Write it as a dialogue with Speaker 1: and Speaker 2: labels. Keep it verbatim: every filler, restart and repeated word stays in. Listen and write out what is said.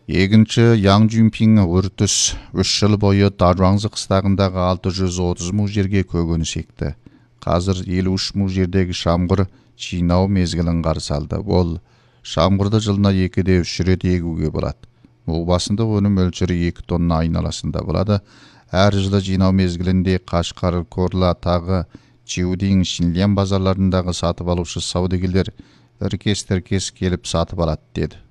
Speaker 1: Екінші Яң Цзюньпин үртіс үш жыл бойы Дажуаңзы қыстағындағы алты жүз отыз мың жерге көкөніс екті. Қазір елу үш мың жердегі шамғыр жинау мезгілін қарсы алды. Ол шамғырды жылына екіде үш рет егуге болады. Бұл басында өнім мөлшері екі тонна айналасында болады. Әр жылы жинау мезгілінде Қашқар, Корла, тағы Чиудин, Шинлян базарларындағы сатып алушы саудагерлер іркес-тіркес келіп сатып алады деді.